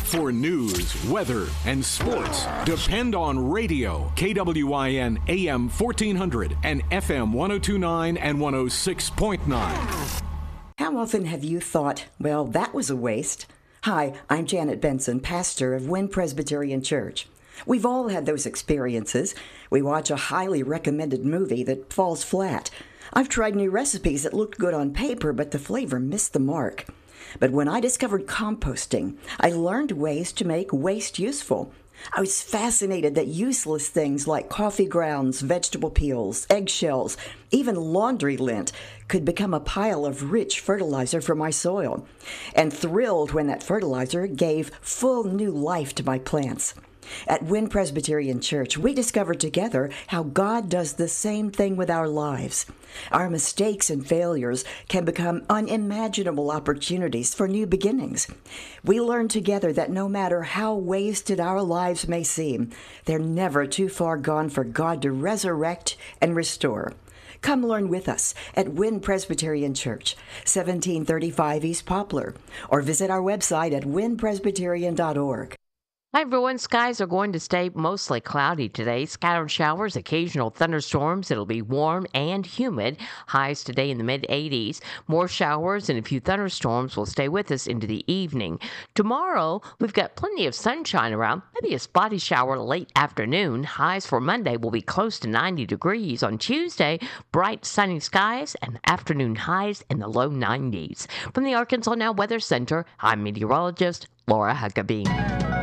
For news, weather, and sports, depend on radio. KWIN AM 1400 and FM 1029 and 106.9. How often have you thought, well, that was a waste? Hi, I'm Janet Benson, pastor of Wynn Presbyterian Church. We've all had those experiences. We watch a highly recommended movie that falls flat. I've tried new recipes that looked good on paper, but the flavor missed the mark. But when I discovered composting, I learned ways to make waste useful. I was fascinated that useless things like coffee grounds, vegetable peels, eggshells, even laundry lint could become a pile of rich fertilizer for my soil, and thrilled when that fertilizer gave full new life to my plants. At Wynn Presbyterian Church, we discovered together how God does the same thing with our lives. Our mistakes and failures can become unimaginable opportunities for new beginnings. We learn together that no matter how wasted our lives may seem, they're never too far gone for God to resurrect and restore. Come learn with us at Wynn Presbyterian Church, 1735 East Poplar, or visit our website at wynnpresbyterian.org. Hi, everyone. Skies are going to stay mostly cloudy today. Scattered showers, occasional thunderstorms. It'll be warm and humid. Highs today in the mid-80s. More showers and a few thunderstorms will stay with us into the evening. Tomorrow, we've got plenty of sunshine around. Maybe a spotty shower late afternoon. Highs for Monday will be close to 90 degrees. On Tuesday, bright sunny skies and afternoon highs in the low 90s. From the Arkansas Now Weather Center, I'm meteorologist Laura Huckabee.